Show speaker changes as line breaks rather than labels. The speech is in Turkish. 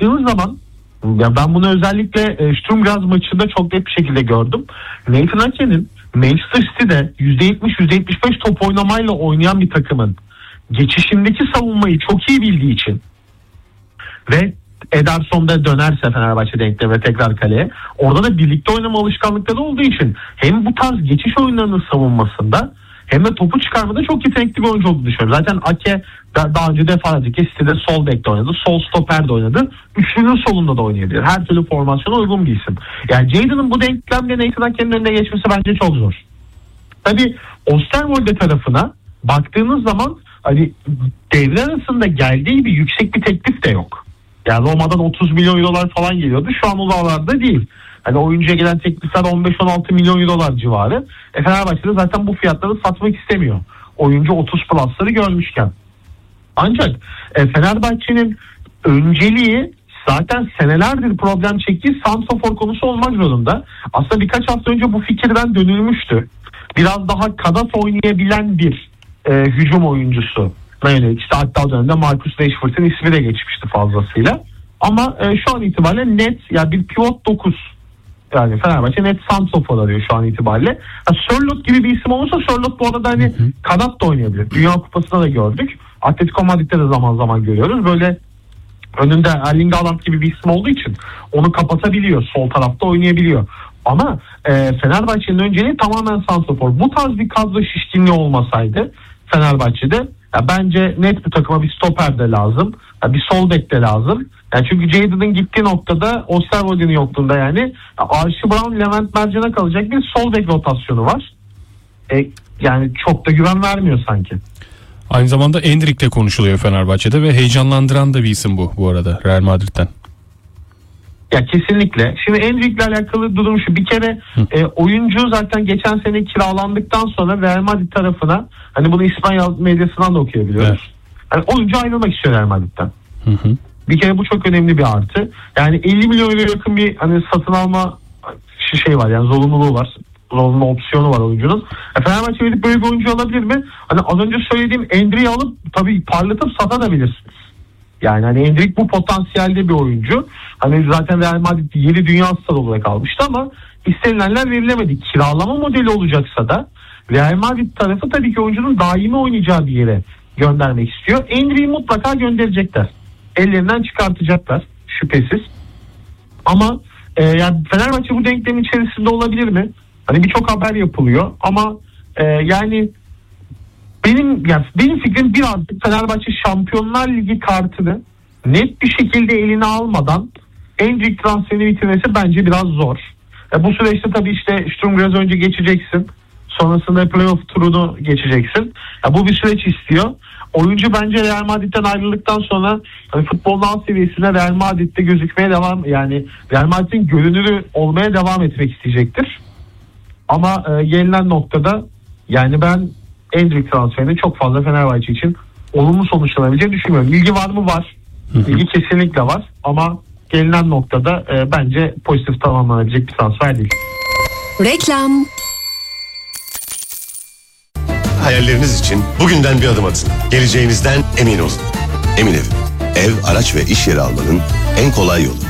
baktığınız zaman ya ben bunu özellikle Sturm Graz maçında çok net bir şekilde gördüm. Nathan Ake'nin Manchester City'de %70-%75 top oynamayla oynayan bir takımın geçişindeki savunmayı çok iyi bildiği için ve Ederson'da dönerse Fenerbahçe denklemi ve tekrar kaleye, orada da birlikte oynama alışkanlıkları olduğu için hem bu tarz geçiş oyunlarının savunmasında hem de topu çıkarmada çok yetenekli bir oyuncu olduğunu düşünüyorum. Zaten Ake daha önce defalarca City'de sol bekte oynadı, sol stoper de oynadı, üçlünün solunda da oynayabilir. Her türlü formasyona uygun bir isim. Yani Jadon'ın bu denklemde Nathan Ake'nin önüne geçmesi bence çok zor. Tabii Osterwolde tarafına baktığınız zaman hani devre arasında geldiği gibi yüksek bir teklif de yok. Yani Roma'dan 30 milyon eurolar falan geliyordu. Şu an o dağlarda değil. Hani oyuncuya gelen teklifler 15-16 milyon eurolar civarı. Fenerbahçe'de zaten bu fiyatları satmak istemiyor. Oyuncu 30 plus'ları görmüşken. Ancak Fenerbahçe'nin önceliği zaten senelerdir problem çektiği santrafor konusu olmak zorunda. Aslında birkaç hafta önce bu fikirden dönülmüştü. Biraz daha kanat oynayabilen bir hücum oyuncusu. Yani işte hatta o dönemde Marcus Rashford'un ismi de geçmişti fazlasıyla. Ama şu an itibariyle net yani bir pivot 9. Yani Fenerbahçe net santrafor arıyor şu an itibariyle. Sörloth gibi bir isim olursa Sörloth bu arada hani kanat da oynayabilir. Dünya Kupası'nda da gördük. Atletico Madrid'de de zaman zaman görüyoruz. Böyle önünde Erling Haaland gibi bir isim olduğu için onu kapatabiliyor. Sol tarafta oynayabiliyor. Ama Fenerbahçe'nin önceliği tamamen santrafor. Bu tarz bir kadro şişkinliği olmasaydı Fenerbahçe'de ya bence net bir takıma bir stoper de lazım. Ya bir sol bek de lazım. Yani çünkü Jadon'ın gittiği noktada Osterwolde'nin yokluğunda yani Archie Brown, Levent Mercan'a kalacak bir sol bek rotasyonu var. Yani çok da güven vermiyor sanki.
Aynı zamanda Endrick de konuşuluyor Fenerbahçe'de ve heyecanlandıran da bir isim bu arada Real Madrid'den.
Ya kesinlikle. Şimdi Endrick'le alakalı durum şu. Bir kere oyuncu zaten geçen sene kiralandıktan sonra Real Madrid tarafına hani bunu İspanya medyasından da okuyabiliyoruz. Evet. Yani oyuncu ayrılmak istiyor Real Madrid'den. Bir kere bu çok önemli bir artı. Yani 50 milyon euro yakın bir hani satın alma şey var yani zorunluluğu var. Zorunlu opsiyonu var oyuncunun. Fenerbahçe verip böyle bir oyuncu alabilir mi? Hani az önce söylediğim Endrick'i alıp tabii parlatıp satabilirsiniz. Yani hani Endrick bu potansiyelde bir oyuncu. Hani zaten Real Madrid 7 dünya starı olarak almıştı ama istenilenler verilemedi. Kiralama modeli olacaksa da Real Madrid tarafı tabii ki oyuncunun daimi oynayacağı bir yere göndermek istiyor. Endrick'i mutlaka gönderecekler. Ellerinden çıkartacaklar şüphesiz. Ama yani Fenerbahçe bu denklemin içerisinde olabilir mi? Hani birçok haber yapılıyor ama yani benim fikrim birazcık Fenerbahçe Şampiyonlar Ligi kartını net bir şekilde eline almadan Endrick transferini bitirmesi bence biraz zor. Bu süreçte tabii işte Sturm Graz önce geçeceksin. Sonrasında playoff turunu geçeceksin. Bu bir süreç istiyor. Oyuncu bence Real Madrid'den ayrıldıktan sonra hani futbolun alt seviyesinde Real Madrid'de gözükmeye devam yani Real Madrid'in görünürü olmaya devam etmek isteyecektir. Ama gelinen noktada yani ben Endrick transferini çok fazla Fenerbahçe için olumlu sonuçlanabileceğini düşünmüyorum. İlgi var mı? Var. İlgi kesinlikle var ama gelinen noktada bence pozitif tamamlanabilecek bir transfer değil.
Reklam.
Hayalleriniz için bugünden bir adım atın. Geleceğinizden emin olun. Emin Ev. Ev, araç ve iş yeri almanın en kolay yolu.